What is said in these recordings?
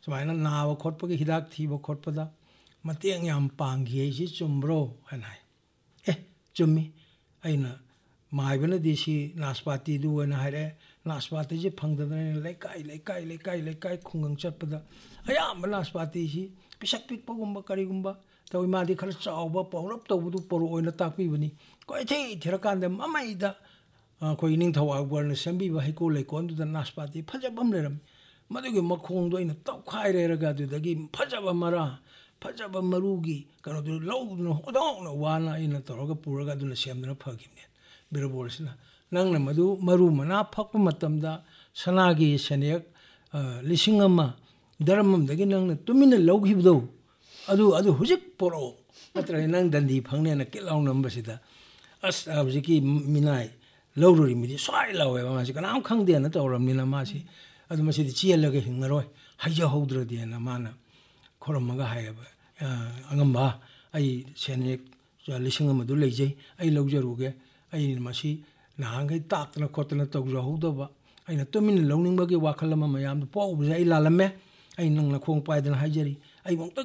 सुमाइना नाव खोटपगी हिदाक Thibaut खोटपदा मतेंग याम Pangi AC चुम्ब्रो हनाय ए चुम्मी अइना माइबना दिसी नासपाती दुवना हारे नासपाती जे फंगदने लेकाई खुंगंग चटपदा अयाम नासपाती सी पिसक पिकपगुम्बा करिगुम्बा तव मादी खर चावबा पौरप तवबदु परो ओइना ताकपीबनी कोइथि थिरकांदे ममाइदा कोई निंगथौ अकबरना सेंबीबा हैको लेकोंदुदा नासपाती फजबम लेरम मदुगी मखोंदो अइना तौखाइरेरगा दुदगी फजबा मरा फजबा मरुगी कनोदु लौदुना होदौना वाना अइना तौरगा पुरगा दुना सेमदना फगिमने बिरबोलसिना नंगना मदु मरु मना फक्पा मतमदा सनागी सनेक लिसिंग अमा दरममदगी नंगना तुमिना लौगिबदो अदु हुजिक पोरो नत्र नंग दंदी फंगनेना किलाउ नंबसिदा अस हजिकी मिनाय लौरुरी मिदी स्वाइ लावे मासी कनाम खंगदेना तौरमनिना मासी अदु मसिदी चियलगा हिंगरोय हाइजा हौद्रदेना माना खोरमगा हायबा अंगम्बा आई सेनेक लिसिंग अमदु लेजै आई लौजरुगे आई मसी नांगै ताकतना खोतना तौजहौदबा अइना तुमिना लौनिंगबगी वाखल अमा मयाम पौबजे आई लालमे आई नंगना खोंग पाइदना हाइजरी आई बोंता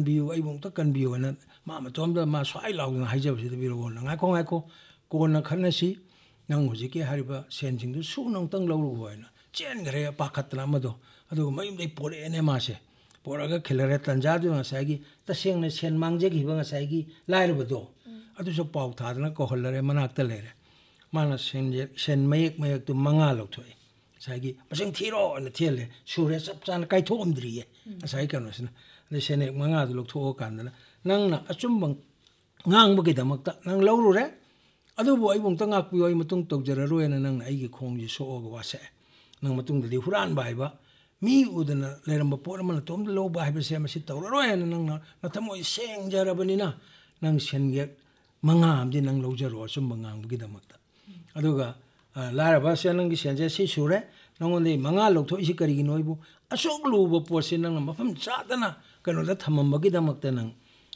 कनबियो ना मा मतोमदा मा स्वाइ लाउदना हाइजबसिदा बिरबोल ngaiko कोना खनसी नंग हुजिके हारिबा सेनसिंदु सु नंगतंग लौरु होयना चेनगरे पाखतना मदो अदु मयुमदे पोरेने मासे पोरागा खिलरे तंजादु ngसागी तसेंगना सेन मांगजेगिबा ngसागी लाइरबदो अदु सो पाउ थादना कोहलरे मनाक्ता लेरे माना सेन मयक तु मंगा लौथोय सागी मसिंग थीरो न थेले सुरे चपचान काइथोमद्रिये ngसाई कनोसना ने सेने मंगा दु लौथो कांदना नंगना अचुंबंग ngangbagi damakta nang laurure adubu aibong tangakpiyo ay matung tawjararo na nang aigi khongji sooga wase nang matung dadi huran baiba mi udana leramba porama tomda lo baiba se masi tawraro na nang nathamoy sengjarabani na nang senge manga amdi nang laujaro sumba ngangbagi damakta aduga laraba se nang senje si sure nangonde manga lawtho isi karigi noibu asok luba porse nang mafam chadana kano da thamambagi damakta nang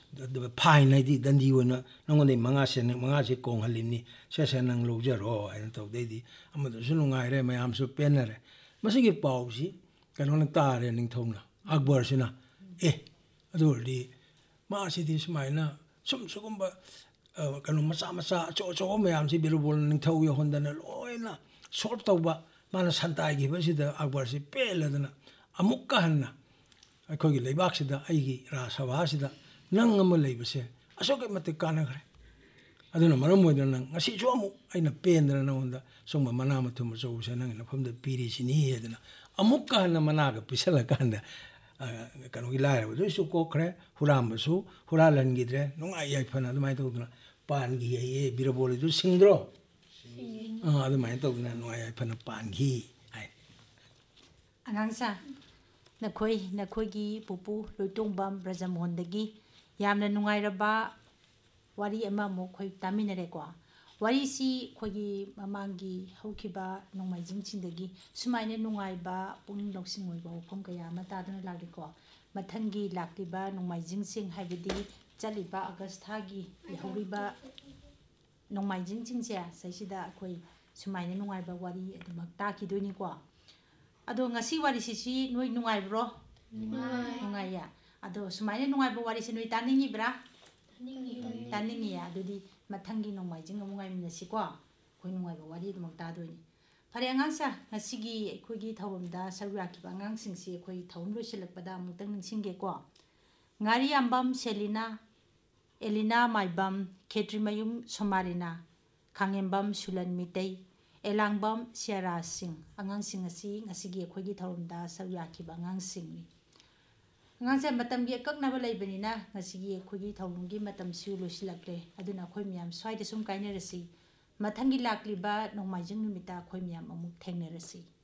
파이 나이디 단디오나 너네 망아세네 망아세 공할림니 세세낭 로저로 아니 또데디 아무도 수능아이래 마ям수 빼내래 마시기 빠우시 그노는 따래 닝통나 악버시나 에 아돌리 마시디 스마이나 숨수금바 그노 마사마사 저저 마ям시 비르볼 닝터우여 혼다는 로이나 솔브터바 마나 산타이기 버시다 악버시 빼려드나 아무까 한나 거기 레박시다 아이기 라사바시다 nang ama leibase asoke mate kana gre aduna maram moidna nang ngasi jomu aina pendra na onda soma mana mathum so usa nang na famda piri sini hedna amukka na managa pisala kanda kanu ilaya do su ko kre huram su huralan gidre nung ai ai phana mai to duna pan gi ye birabole du singdro adu mai to duna nung ai ai phana pan gi ai angangsa nakhoi gi pupu loitongbam brajamondagi yamna nungairaba wari ama mo khoi taminare ko wari si khogi mamangi haukiba nongmaijing chindagi sumaine nungaiba puning loksing oiba hukum kaya mata dana lagri ko mathangi lakliba nongmaijing sing haibidi chaliba agastha gi horiba nongmaijing chingse saisida khoi sumaine nungaiba wari adumak ta ki doini ko ado ngasi wari si noi nungaibro nungaya ado sumaine nungaiba wari si noi taningi bra taningi ya dudi mathangi nongmaijing amungai minasi ko khoi nungaiba wari adumak ta doini phare angangsa ngasigi khoigi thawamda saruyaki bangang singsi khoi thawum loisilakpada amutang ningsingge ko ngari ambam selina elina maibam khetrimayum somarina khangembam sulan mitei elangbam siara sing angang sing ngasigi khoigi thawamda saruyaki bangang singni ngangse matam gi kaknaba leibanina ngasigi khoigi thawumgi matam siu loisilakle aduna khoi miyam swaide sum kainerasi mathangi lakliba nongmaijing numita khoi miyam amuk thengnerasi